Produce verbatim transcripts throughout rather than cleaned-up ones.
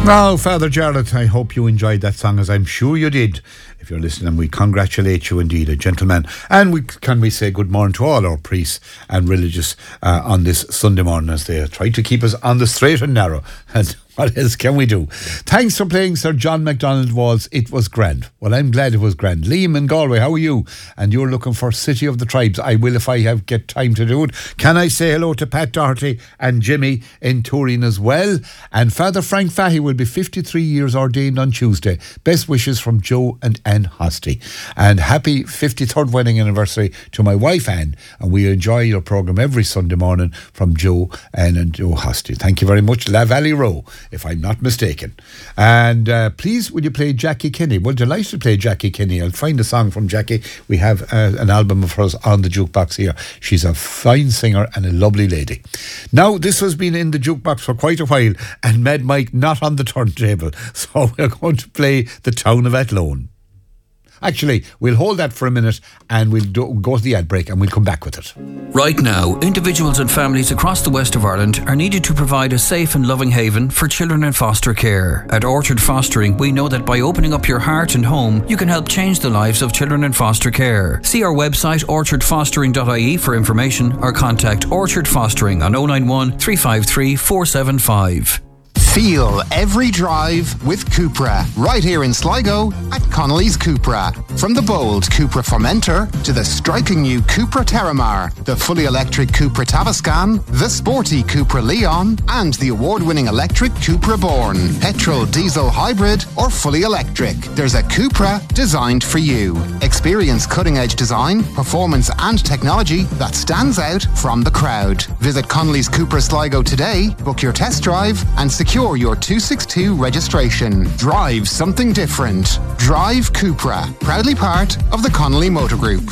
Now, Father Jarlath, I hope you enjoyed that song, as I'm sure you did. If you're listening, we congratulate you indeed, a gentleman. And we can we say good morning to all our priests and religious uh, on this Sunday morning, as they try to keep us on the straight and narrow. And what else can we do? Thanks for playing Sir John MacDonald Waltz. It was grand. Well, I'm glad it was grand. Liam in Galway, how are you? And you're looking for City of the Tribes. I will if I have get time to do it. Can I say hello to Pat Doherty and Jimmy in Turin as well? And Father Frank Fahy will be fifty-three years ordained on Tuesday. Best wishes from Joe and Anne Hosty. And happy fifty-third wedding anniversary to my wife Anne. And we enjoy your programme every Sunday morning from Joe Anne and Joe Hosty. Thank you very much. La Valley Row, if I'm not mistaken. And uh, please, will you play Jackie Kinney? Well, delighted to play Jackie Kinney. I'll find a song from Jackie. We have uh, an album of hers on the jukebox here. She's a fine singer and a lovely lady. Now, this has been in the jukebox for quite a while, and Mad Mike not on the turntable. So we're going to play The Town of Athlone. Actually, we'll hold that for a minute and we'll do, go to the ad break and we'll come back with it. Right now, individuals and families across the west of Ireland are needed to provide a safe and loving haven for children in foster care. At Orchard Fostering, we know that by opening up your heart and home, you can help change the lives of children in foster care. See our website orchard fostering dot I E for information or contact Orchard Fostering on oh nine one, three five three, four seven five. Feel every drive with Cupra, right here in Sligo at Connolly's Cupra. From the bold Cupra Formentor to the striking new Cupra Terramar, the fully electric Cupra Tavascan, the sporty Cupra Leon, and the award-winning electric Cupra Born. Petrol, diesel, hybrid, or fully electric, there's a Cupra designed for you. Experience cutting-edge design, performance, and technology that stands out from the crowd. Visit Connolly's Cupra Sligo today, book your test drive, and secure your two sixty-two registration. Drive something different. Drive Cupra, proudly part of the Connolly Motor Group.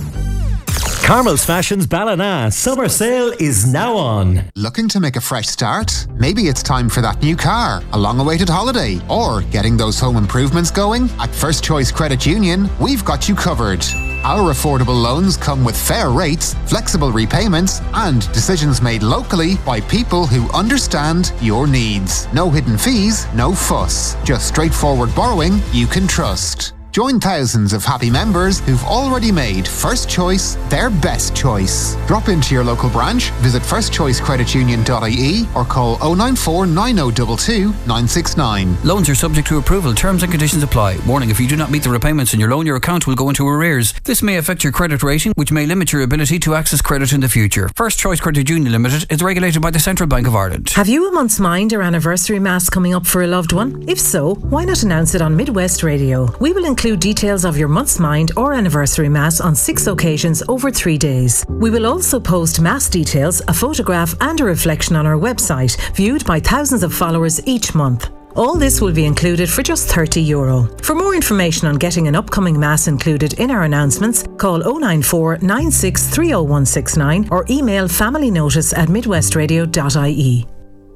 Carmel's Fashions Ballina summer sale is now on. Looking to make a fresh start? Maybe it's time for that new car, a long-awaited holiday, or getting those home improvements going? At First Choice Credit Union, we've got you covered. Our affordable loans come with fair rates, flexible repayments, and decisions made locally by people who understand your needs. No hidden fees, no fuss. Just straightforward borrowing you can trust. Join thousands of happy members who've already made First Choice their best choice. Drop into your local branch, visit first choice credit union dot I E or call oh nine four, nine oh two two, nine six nine. Loans are subject to approval. Terms and conditions apply. Warning, if you do not meet the repayments in your loan, your account will go into arrears. This may affect your credit rating, which may limit your ability to access credit in the future. First Choice Credit Union Limited is regulated by the Central Bank of Ireland. Have you a month's mind or anniversary mass coming up for a loved one? If so, why not announce it on Midwest Radio? We will include details of your month's mind or anniversary mass on six occasions over three days. We will also post mass details, a photograph and a reflection on our website, viewed by thousands of followers each month. All this will be included for just thirty euro. For more information on getting an upcoming mass included in our announcements, call oh nine four, nine six three oh one six nine or email familynotice at midwest radio dot I E.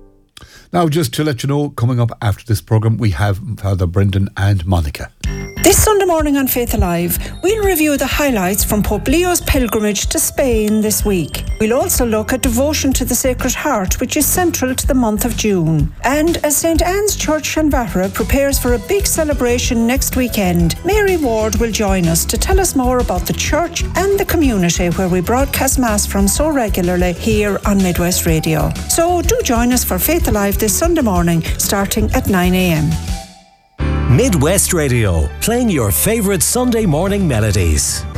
Now, just to let you know, coming up after this programme, we have Father Brendan and Monica. This Sunday morning on Faith Alive, we'll review the highlights from Pope Leo's pilgrimage to Spain this week. We'll also look at devotion to the Sacred Heart, which is central to the month of June. And as Saint Anne's Church Shanbahara prepares for a big celebration next weekend, Mary Ward will join us to tell us more about the church and the community where we broadcast Mass from so regularly here on Midwest Radio. So do join us for Faith Alive this Sunday morning, starting at nine a.m. Midwest Radio, playing your favourite Sunday morning melodies.